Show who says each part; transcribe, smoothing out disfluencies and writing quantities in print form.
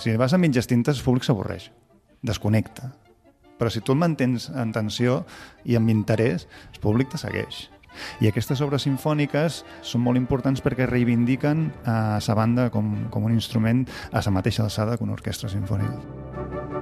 Speaker 1: Si vas a mitges tintes, el públic s'avorreix, desconnecta. Però si tu el mantens en tensió i amb interès, el públic te segueix. I aquestes obres simfòniques són molt importants perquè reivindiquen a sa banda com un instrument a la mateixa alçada que una orquestra simfònica.